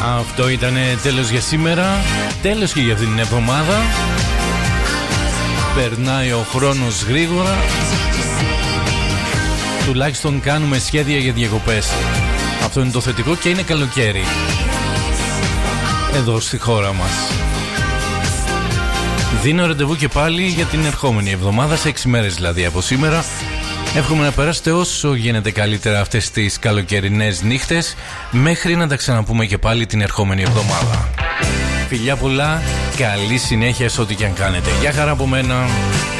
Αυτό ήταν τέλος για σήμερα. Τέλος και για αυτήν την εβδομάδα. Περνάει ο χρόνος γρήγορα. Τουλάχιστον κάνουμε σχέδια για διακοπές. Αυτό είναι το θετικό και είναι καλοκαίρι εδώ στη χώρα μας. Δίνω ραντεβού και πάλι για την ερχόμενη εβδομάδα, σε 6 μέρες δηλαδή από σήμερα. Εύχομαι να περάσετε όσο γίνεται καλύτερα αυτές τις καλοκαιρινές νύχτες, μέχρι να τα ξαναπούμε και πάλι την ερχόμενη εβδομάδα. Φιλιά πολλά, καλή συνέχεια σε ό,τι και αν κάνετε. Γεια χαρά από μένα.